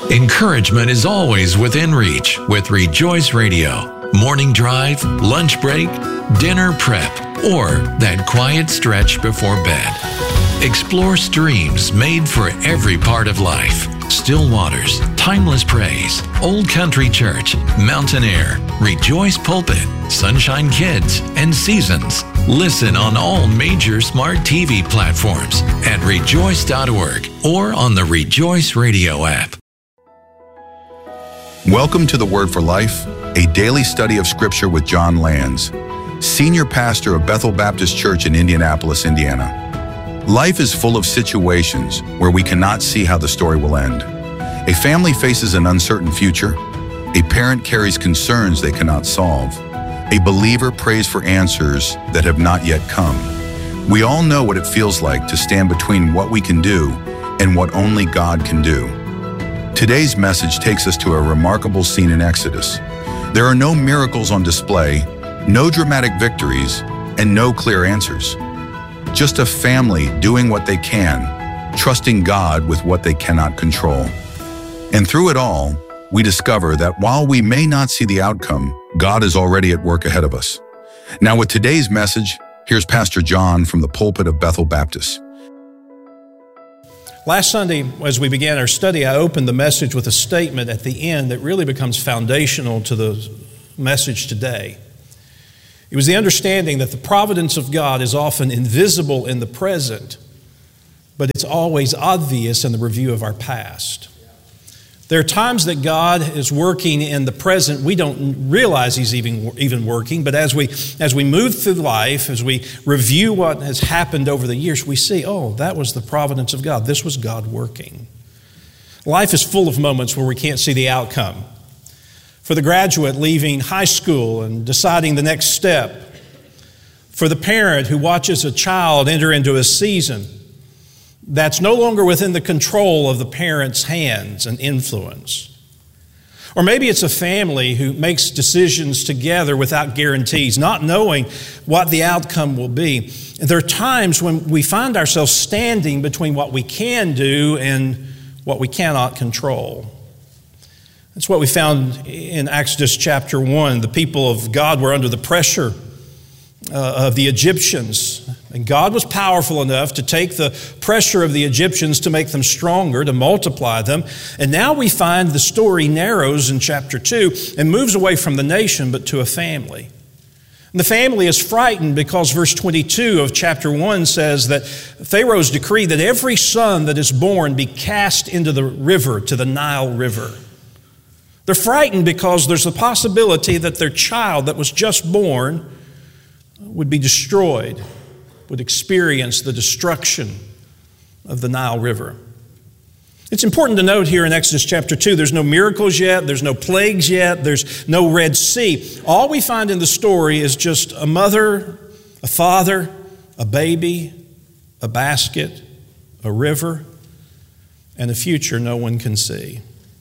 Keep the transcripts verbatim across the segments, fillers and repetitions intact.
Encouragement is always within reach with Rejoice Radio. Morning drive, lunch break, dinner prep, or that quiet stretch before bed. Explore streams made for every part of life. Still Waters, Timeless Praise, Old Country Church, Mountain Air, Rejoice Pulpit, Sunshine Kids, and Seasons. Listen on all major smart T V platforms at rejoice dot org or on the Rejoice Radio app. Welcome to the Word for Life, a daily study of Scripture with John Lands, Senior Pastor of Bethel Baptist Church in Indianapolis, Indiana. Life is full of situations where we cannot see how the story will end. A family faces an uncertain future. A parent carries concerns they cannot solve. A believer prays for answers that have not yet come. We all know what it feels like to stand between what we can do and what only God can do. Today's message takes us to a remarkable scene in Exodus. There are no miracles on display, no dramatic victories, and no clear answers. Just a family doing what they can, trusting God with what they cannot control. And through it all, we discover that while we may not see the outcome, God is already at work ahead of us. Now with today's message, here's Pastor John from the pulpit of Bethel Baptist. Last Sunday, as we began our study, I opened the message with a statement at the end that really becomes foundational to the message today. It was the understanding that the providence of God is often invisible in the present, but it's always obvious in the review of our past. There are times that God is working in the present. We don't realize He's even, even working, but as we, as we move through life, as we review what has happened over the years, we see, oh, that was the providence of God. This was God working. Life is full of moments where we can't see the outcome. For the graduate leaving high school and deciding the next step. For the parent who watches a child enter into a season that's no longer within the control of the parent's hands and influence. Or maybe it's a family who makes decisions together without guarantees, not knowing what the outcome will be. And there are times when we find ourselves standing between what we can do and what we cannot control. That's what we found in Exodus chapter one. The people of God were under the pressure uh, of the Egyptians. And God was powerful enough to take the pressure of the Egyptians to make them stronger, to multiply them. And now we find the story narrows in chapter two and moves away from the nation but to a family. And the family is frightened because verse twenty-two of chapter one says that Pharaoh's decree that every son that is born be cast into the river, to the Nile River. They're frightened because there's a possibility that their child that was just born would be destroyed, would experience the destruction of the Nile River. It's important to note here in Exodus chapter two, there's no miracles yet, there's no plagues yet, there's no Red Sea. All we find in the story is just a mother, a father, a baby, a basket, a river, and a future no one can see.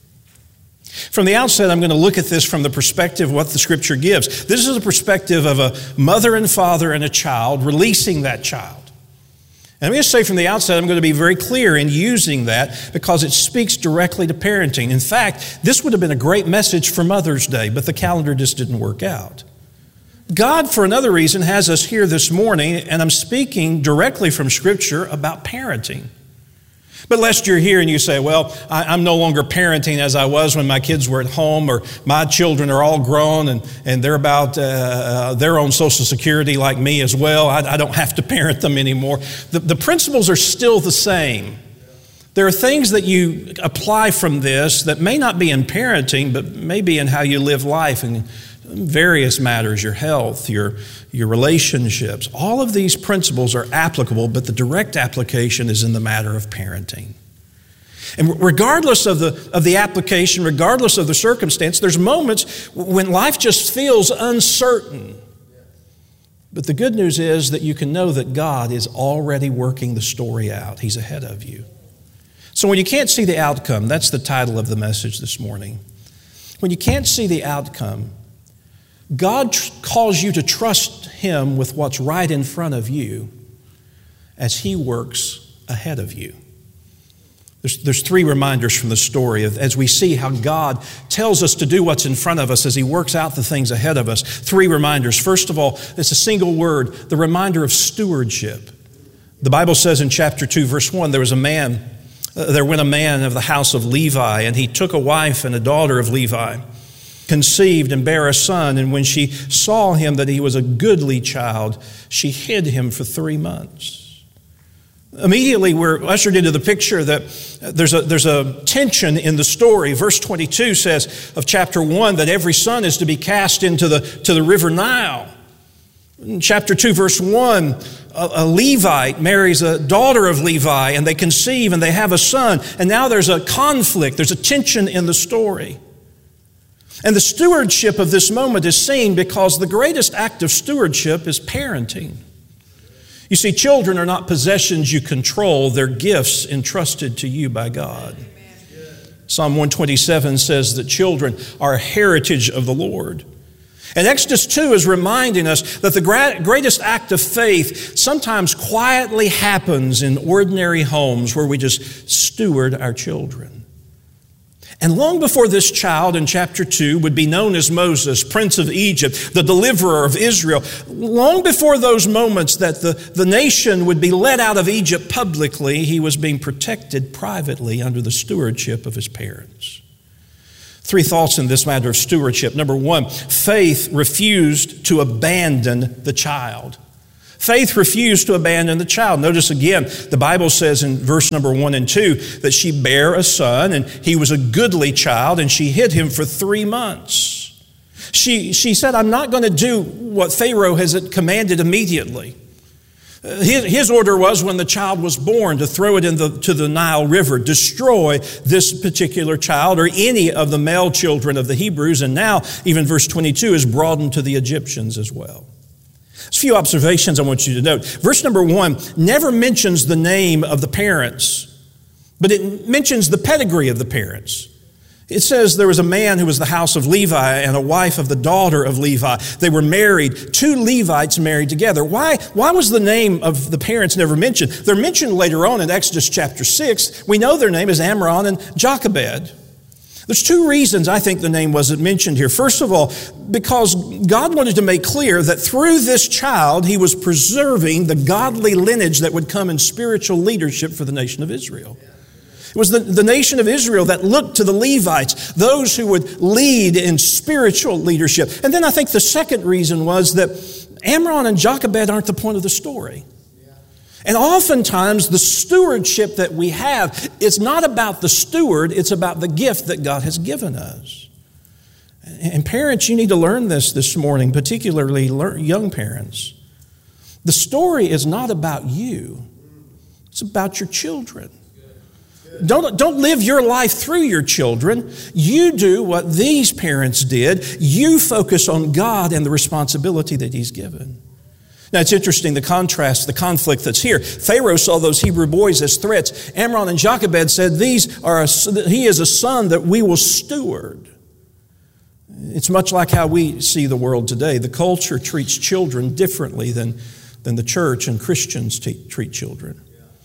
From the outset, I'm going to look at this from the perspective of what the Scripture gives. This is a perspective of a mother and father and a child releasing that child. And I'm going to say from the outset, I'm going to be very clear in using that because it speaks directly to parenting. In fact, this would have been a great message for Mother's Day, but the calendar just didn't work out. God, for another reason, has us here this morning, and I'm speaking directly from Scripture about parenting. But lest you're here and you say, well, I, I'm no longer parenting as I was when my kids were at home, or my children are all grown and, and they're about uh, their own Social Security like me as well. I, I don't have to parent them anymore. The, the principles are still the same. There are things that you apply from this that may not be in parenting, but maybe in how you live life and various matters, your health, your, your relationships. All of these principles are applicable, but the direct application is in the matter of parenting. And regardless of the, of the application, regardless of the circumstance, there's moments when life just feels uncertain. But the good news is that you can know that God is already working the story out. He's ahead of you. So when you can't see the outcome, that's the title of the message this morning. When you can't see the outcome, God tr- calls you to trust Him with what's right in front of you as He works ahead of you. There's, there's three reminders from the story of, as we see how God tells us to do what's in front of us as He works out the things ahead of us. Three reminders. First of all, it's a single word, the reminder of stewardship. The Bible says in chapter two, verse one, there was a man, uh, there went a man of the house of Levi, and he took a wife and a daughter of Levi, conceived and bare a son, and when she saw him that he was a goodly child, she hid him for three months. Immediately, we're ushered into the picture that there's a, there's a tension in the story. Verse twenty-two says of chapter one that every son is to be cast into the, to the river Nile. In chapter two, verse one, a, a Levite marries a daughter of Levi, and they conceive and they have a son. And now there's a conflict, there's a tension in the story. And the stewardship of this moment is seen because the greatest act of stewardship is parenting. You see, children are not possessions you control, they're gifts entrusted to you by God. Psalm one twenty-seven says that children are a heritage of the Lord. And Exodus two is reminding us that the greatest act of faith sometimes quietly happens in ordinary homes where we just steward our children. And long before this child in chapter two would be known as Moses, Prince of Egypt, the deliverer of Israel, long before those moments that the, the nation would be led out of Egypt publicly, he was being protected privately under the stewardship of his parents. Three thoughts in this matter of stewardship. Number one, faith refused to abandon the child. Faith refused to abandon the child. Notice again, the Bible says in verse number one and two that she bare a son, and he was a goodly child, and she hid him for three months. She, she said, I'm not going to do what Pharaoh has commanded immediately. His, his order was when the child was born to throw it into the, the Nile River, destroy this particular child or any of the male children of the Hebrews, and now even verse twenty-two is broadened to the Egyptians as well. There's a few observations I want you to note. Verse number one never mentions the name of the parents, but it mentions the pedigree of the parents. It says there was a man who was the house of Levi and a wife of the daughter of Levi. They were married, two Levites married together. Why, why was the name of the parents never mentioned? They're mentioned later on in Exodus chapter six. We know their name is Amram and Jochebed. There's two reasons I think the name wasn't mentioned here. First of all, because God wanted to make clear that through this child, He was preserving the godly lineage that would come in spiritual leadership for the nation of Israel. It was the, the nation of Israel that looked to the Levites, those who would lead in spiritual leadership. And then I think the second reason was that Amram and Jochebed aren't the point of the story. And oftentimes the stewardship that we have is not about the steward, it's about the gift that God has given us. And parents, you need to learn this this morning, particularly young parents. The story is not about you, it's about your children. Don't, don't live your life through your children. You do what these parents did. You focus on God and the responsibility that He's given. Now, it's interesting, the contrast, the conflict that's here. Pharaoh saw those Hebrew boys as threats. Amram and Jochebed said, These are a, he is a son that we will steward. It's much like how we see the world today. The culture treats children differently than, than the church and Christians t- treat children.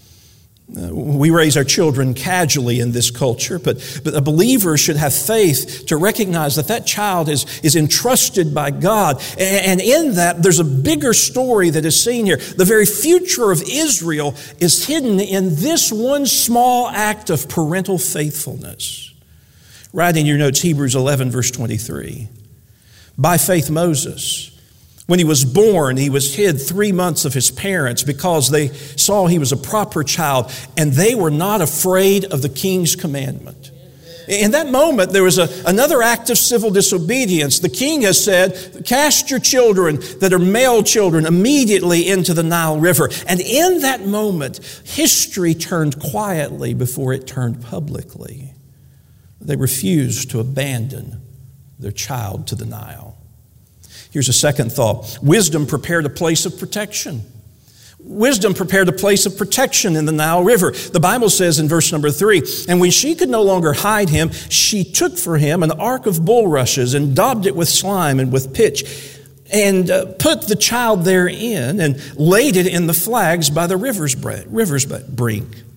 Uh, we raise our children casually in this culture, but, but a believer should have faith to recognize that that child is, is entrusted by God. And, and in that, there's a bigger story that is seen here. The very future of Israel is hidden in this one small act of parental faithfulness. Write in your notes Hebrews eleven, verse twenty-three. By faith, Moses, when he was born, he was hid three months of his parents because they saw he was a proper child, and they were not afraid of the king's commandment. In that moment, there was a, another act of civil disobedience. The king has said, cast your children that are male children immediately into the Nile River. And in that moment, history turned quietly before it turned publicly. They refused to abandon their child to the Nile. Here's a second thought. Wisdom prepared a place of protection. Wisdom prepared a place of protection in the Nile River. The Bible says in verse number three, and when she could no longer hide him, she took for him an ark of bulrushes and daubed it with slime and with pitch and uh, put the child therein and laid it in the flags by the river's, river's brink.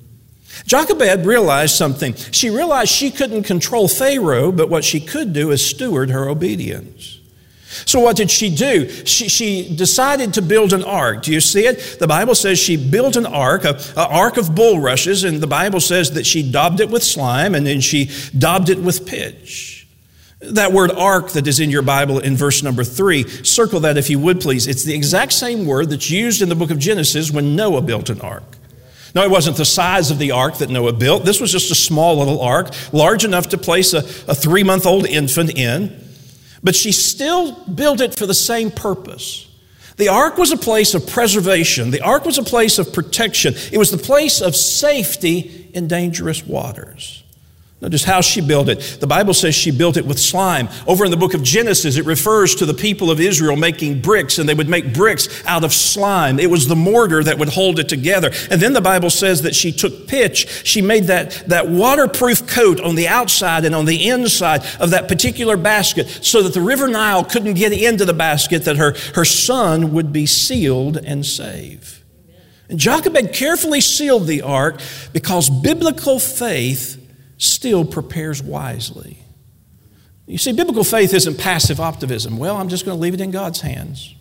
Jochebed realized something. She realized she couldn't control Pharaoh, but what she could do is steward her obedience. So what did she do? She, she decided to build an ark. Do you see it? The Bible says she built an ark, an ark of bulrushes, and the Bible says that she daubed it with slime, and then she daubed it with pitch. That word ark that is in your Bible in verse number three, circle that if you would please. It's the exact same word that's used in the book of Genesis when Noah built an ark. No, it wasn't the size of the ark that Noah built. This was just a small little ark, large enough to place a, a three-month-old infant in. But she still built it for the same purpose. The ark was a place of preservation. The ark was a place of protection. It was the place of safety in dangerous waters. Notice how she built it. The Bible says she built it with slime. Over in the book of Genesis, it refers to the people of Israel making bricks, and they would make bricks out of slime. It was the mortar that would hold it together. And then the Bible says that she took pitch. She made that, that waterproof coat on the outside and on the inside of that particular basket so that the River Nile couldn't get into the basket, that her, her son would be sealed and saved. And Jochebed carefully sealed the ark because biblical faith still prepares wisely. You see, biblical faith isn't passive optimism. Well, I'm just going to leave it in God's hands.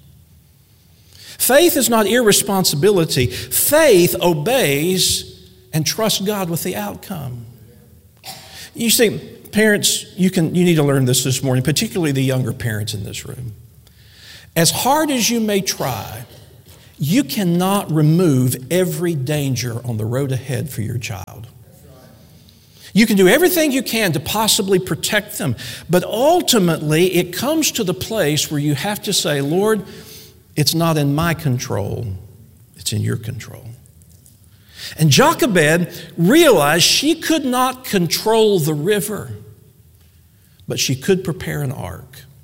Faith is not irresponsibility. Faith obeys and trusts God with the outcome. You see, parents, you can you need to learn this this morning, particularly the younger parents in this room. As hard as you may try, you cannot remove every danger on the road ahead for your child. You can do everything you can to possibly protect them, but ultimately it comes to the place where you have to say, Lord, it's not in my control, it's in your control. And Jochebed realized she could not control the river, but she could prepare an ark.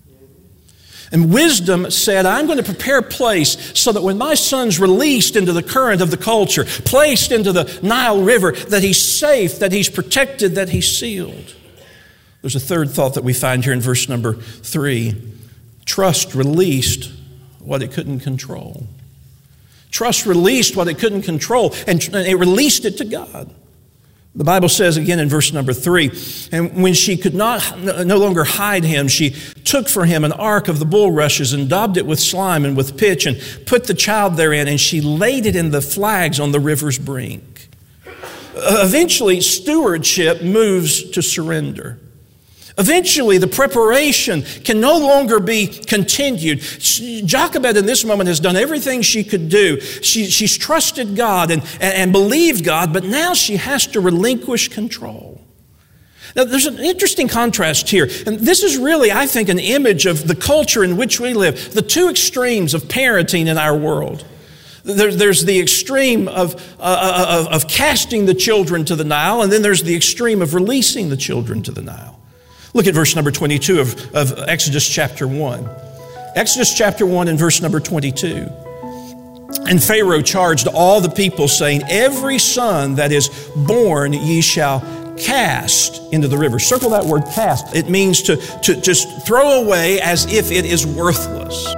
And wisdom said, I'm going to prepare a place so that when my son's released into the current of the culture, placed into the Nile River, that he's safe, that he's protected, that he's sealed. There's a third thought that we find here in verse number three. Trust released what it couldn't control. Trust released what it couldn't control, and it released it to God. The Bible says again in verse number three, and when she could not no longer hide him, she took for him an ark of the bulrushes and daubed it with slime and with pitch and put the child therein, and she laid it in the flags on the river's brink. Eventually, stewardship moves to surrender. Eventually, the preparation can no longer be continued. Jochebed in this moment has done everything she could do. She, she's trusted God and, and, and believed God, but now she has to relinquish control. Now, there's an interesting contrast here. And this is really, I think, an image of the culture in which we live, the two extremes of parenting in our world. There, there's the extreme of, uh, of, of casting the children to the Nile, and then there's the extreme of releasing the children to the Nile. Look at verse number twenty-two of, of Exodus chapter one. Exodus chapter one and verse number twenty-two. And Pharaoh charged all the people, saying, every son that is born ye shall cast into the river. Circle that word cast. It means to, to just throw away as if it is worthless.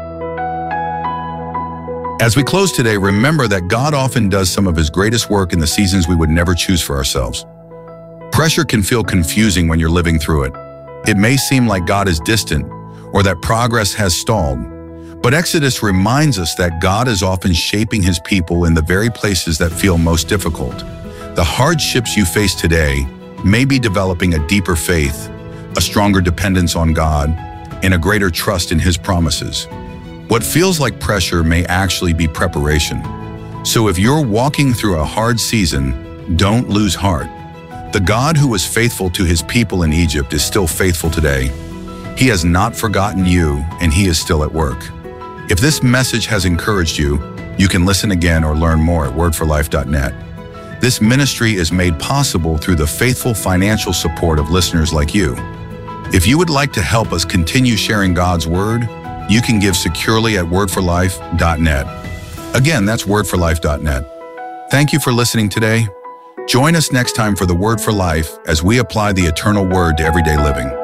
As we close today, remember that God often does some of His greatest work in the seasons we would never choose for ourselves. Pressure can feel confusing when you're living through it. It may seem like God is distant or that progress has stalled, but Exodus reminds us that God is often shaping His people in the very places that feel most difficult. The hardships you face today may be developing a deeper faith, a stronger dependence on God, and a greater trust in His promises. What feels like pressure may actually be preparation. So if you're walking through a hard season, don't lose heart. The God who was faithful to His people in Egypt is still faithful today. He has not forgotten you, and He is still at work. If this message has encouraged you, you can listen again or learn more at word for life dot net. This ministry is made possible through the faithful financial support of listeners like you. If you would like to help us continue sharing God's Word, you can give securely at word for life dot net. Again, that's word for life dot net. Thank you for listening today. Join us next time for the Word for Life as we apply the eternal Word to everyday living.